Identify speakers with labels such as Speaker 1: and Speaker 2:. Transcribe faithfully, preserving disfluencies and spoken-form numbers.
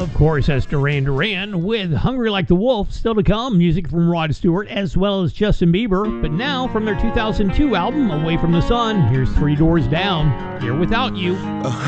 Speaker 1: Of course, that's Duran Duran with Hungry Like the Wolf. Still to come, music from Rod Stewart as well as Justin Bieber. But now, from their two thousand two album, Away from the Sun, here's Three Doors Down, Here Without You.